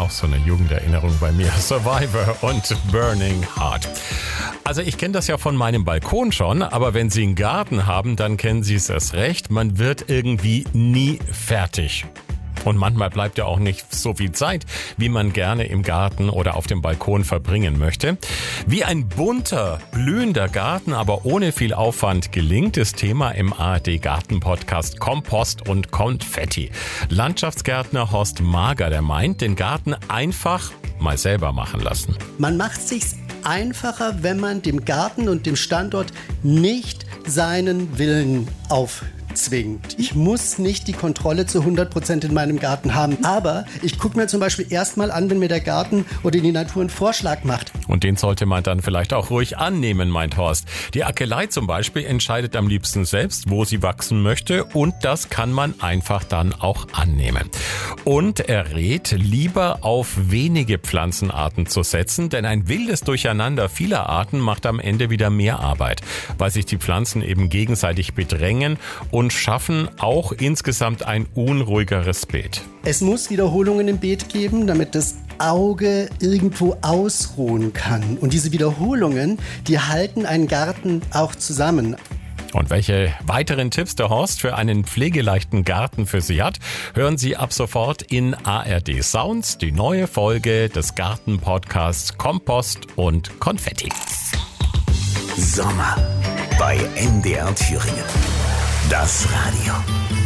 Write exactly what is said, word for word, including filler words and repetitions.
Auch so eine Jugenderinnerung bei mir. Survivor und Burning Heart. Also ich kenne das ja von meinem Balkon schon, aber wenn Sie einen Garten haben, dann kennen Sie es erst recht. Man wird irgendwie nie fertig. Und manchmal bleibt ja auch nicht so viel Zeit, wie man gerne im Garten oder auf dem Balkon verbringen möchte. Wie ein bunter, blühender Garten, aber ohne viel Aufwand gelingt, ist Thema im A R D-Garten-Podcast Kompost und Konfetti. Landschaftsgärtner Horst Mager, der meint, den Garten einfach mal selber machen lassen. Man macht sich's einfacher, wenn man dem Garten und dem Standort nicht seinen Willen aufzwingt. Ich muss nicht die Kontrolle zu hundert Prozent in meinem Garten haben, aber ich gucke mir zum Beispiel erstmal an, wenn mir der Garten oder die Natur einen Vorschlag macht. Und den sollte man dann vielleicht auch ruhig annehmen, meint Horst. Die Akelei zum Beispiel entscheidet am liebsten selbst, wo sie wachsen möchte, und das kann man einfach dann auch annehmen. Und er rät, lieber auf wenige Pflanzenarten zu setzen, denn ein wildes Durcheinander vieler Arten macht am Ende wieder mehr Arbeit, weil sich die Pflanzen eben gegenseitig bedrängen und und schaffen auch insgesamt ein unruhigeres Beet. Es muss Wiederholungen im Beet geben, damit das Auge irgendwo ausruhen kann. Und diese Wiederholungen, die halten einen Garten auch zusammen. Und welche weiteren Tipps der Horst für einen pflegeleichten Garten für Sie hat, hören Sie ab sofort in A R D Sounds, die neue Folge des Garten-Podcasts Kompost und Konfetti. Sommer bei M D R Thüringen. Das Radio.